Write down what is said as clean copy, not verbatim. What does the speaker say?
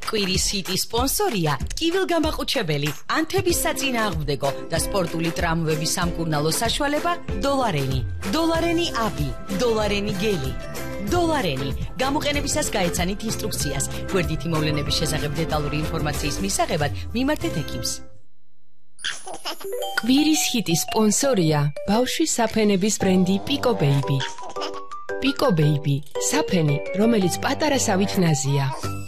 კვირის ჰიტის სპონსორია ტკივილგამაყუჩებელი, ანთების საწინააღმდეგო და სპორტული ტრამვების სამკურნალო საშუალება დოლარენი. დოლარენი აბი, დოლარენი გელი. დოლარენი. გამოყენებისას გაეცანით ინსტრუქციას. გვერდითი მოვლენების შესახებ დეტალური ინფორმაციის მისაღებად მიმართეთ ექიმს. კვირის ჰიტის სპონსორია ბავშვის საფენების ბრენდი Pico Baby. Pico Baby, საფენი, რომელიც პატარა სავით ნაზია.